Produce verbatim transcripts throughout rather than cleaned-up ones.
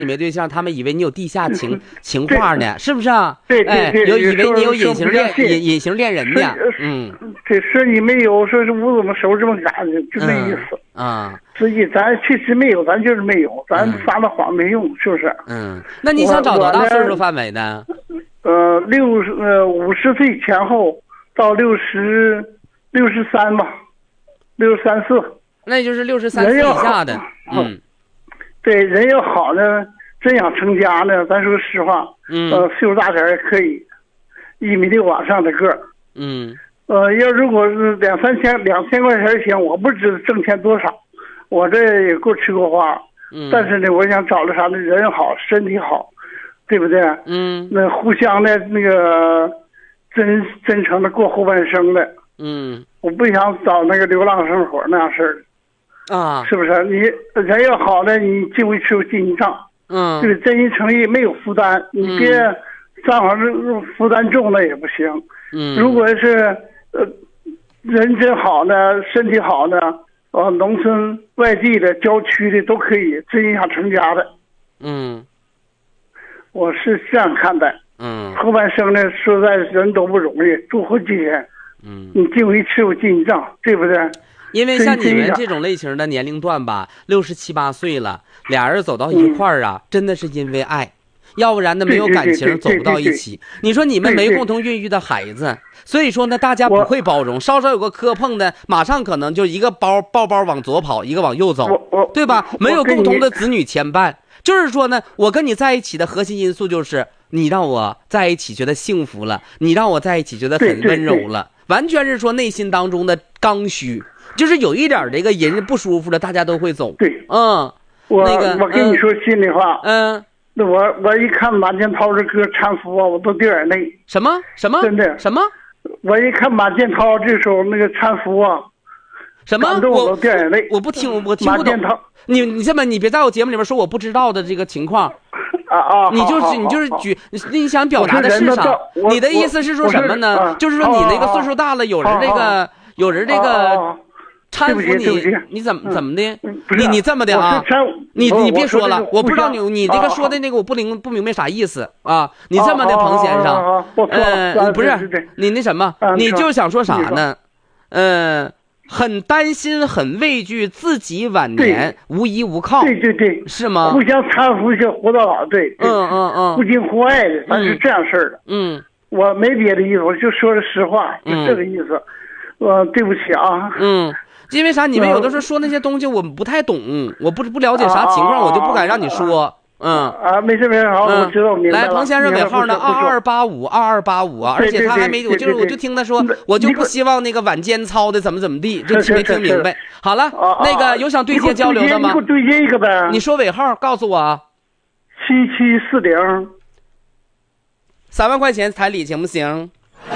你没对象，他们以为你有地下情情话呢，是不是啊？ 对对对， 有以为你有隐形恋隐隐隐形恋人呢。嗯， 对，说你没有，说是我怎么手这么干的，就那意思啊。 实际咱其实没有，咱就是没有，咱撒那谎没用，是不是？ 嗯，那你想找多大岁数范围呢？ 呃，六十呃五十岁前后到六十六十三吧，六十三四。 那也就是六十三岁以下的。嗯。 对，人要好呢，真想成家呢，咱说实话， 嗯， 呃，岁数大点也可以，一米六往上的个儿， 嗯， 呃，要如果是两三千、两千块钱行，我不知道挣钱多少，我这也够吃够花， 嗯， 但是呢，我想找了啥呢？人好，身体好，对不对？ 嗯， 那互相的那个真真诚的过后半生的， 嗯， 我不想找那个流浪生活那样事儿。 啊， 是不是？你人要好呢，你进一出进一账， 嗯， 就是真心诚意，没有负担，你别账上这负担重了也不行。 嗯， 如果是呃人真好呢，身体好呢，呃，农村外地的、郊区的都可以，真想成家的。 嗯， 我是这样看待。 嗯， 后半生呢，说实在人都不容易，住好几天。 嗯， 你进一出进一账，对不对？ 因为像你们这种类型的年龄段吧，六十七八岁了，俩人走到一块儿啊，嗯、真的是因为爱，要不然呢没有感情走不到一起。你说你们没共同孕育的孩子，所以说呢大家不会包容，稍稍有个磕碰的，马上可能就一个包抱包往左跑，一个往右走，对吧？没有共同的子女牵绊，就是说呢，我跟你在一起的核心因素就是你让我在一起觉得幸福了，你让我在一起觉得很温柔了，完全是说内心当中的刚需。就是有一点这个人不舒服的，大家都会走。 对， 嗯， 我、 那个、 我跟你说心里话， 嗯， 那我我一看马建涛这歌搀扶啊，我都掉眼泪。 什么什么？ 真的什么？ 我一看马建涛这首那个搀扶啊， 什么？ 感动我都掉眼泪。 我不听，我听不懂。 马建涛， 你你这么，你别在我节目里面说我不知道的这个情况。 啊啊！ 你就是你就是举你想表达的是啥？你的意思是说什么呢？啊、就是说你那个岁数大了，有人这个有人这个。搀扶你，你怎么怎么的？你你这么的啊？你你别说了，我不知道你你这个说的那个我不明不明白啥意思啊？你这么的彭先生，嗯，不是你那什么，你就想说啥呢？嗯，很担心，很畏惧自己晚年无依无靠。 对对对， 是吗？ 互相搀扶一下，活到老，对。 嗯嗯嗯， 互敬互爱的，咱是这样事儿的。 嗯， 我没别的意思，我就说的实话，就这个意思。呃，对不起啊。 嗯。因为啥？你们有的时候说那些东西我不太懂，我不不了解啥情况，我就不敢让你说。嗯啊，没事没事，好，我知道明白了。 来，彭先生尾号呢？二二八五二二八五啊，而且他还没，我就是我就听他说，我就不希望那个晚间操的怎么怎么地，就没听明白。好了，那个有想对接交流的吗？ 你给我对接一个呗。 你说尾号告诉我。 七七四零。 三万块钱彩礼行不行？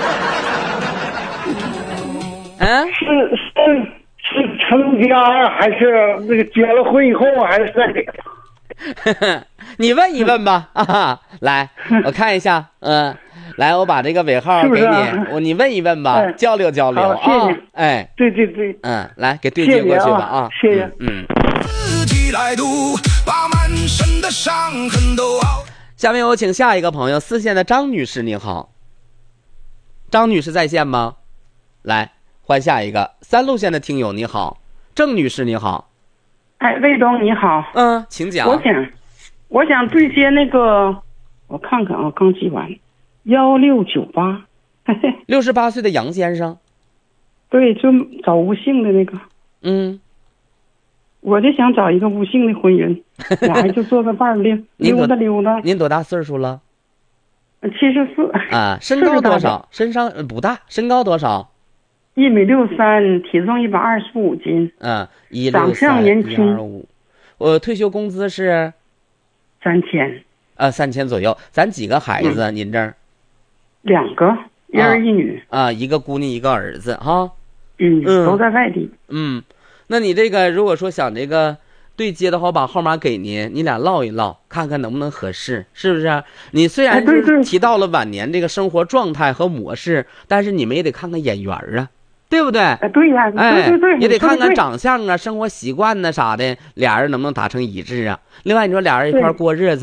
嗯， 是是。是成家呀，还是那个结了婚以后，还是再给他？ 你问一问吧啊！来，我看一下，嗯，来，我把这个尾号给你，是是我你问一问吧，哎、交流交流啊！ 谢谢， 哎， 对对对， 嗯，来给对接过去吧啊！ 谢谢， 嗯。下面有请下一个朋友，四线的张女士，你好，张女士在线吗？来。换下一个三路线的听友，你好，郑女士，你好。 哎，魏东你好。 嗯，请讲。 我想，我想对接那个，我看看啊，刚记完，幺六九八， 六十八岁的杨先生。 对，就找无性的那个。 嗯。 我就想找一个无性的婚姻，俩人就做个伴儿溜溜达溜达。 您多大岁数了？ 七十四。 啊，身高多少？身上不大，身高多少？ 一米六三，体重一百二十五斤。 嗯，一长相年轻。 五，我退休工资是三千。 呃，三千左右。咱几个孩子？嗯、您这儿？ 两个，一儿一女。 啊，一个姑娘，一个儿子，哈。 嗯，都在外地。 嗯，那你这个如果说想这个对接的话，我把号码给您，你俩唠一唠，看看能不能合适，是不是？你虽然是提到了晚年这个生活状态和模式，但是你们也得看看眼缘啊。 对不对？ 哎，对呀、 哎， 对对对， 也得看看长。 长相啊、生活习惯呐啥的，俩人能不能达成一致啊？另外，你说俩人一块过日子。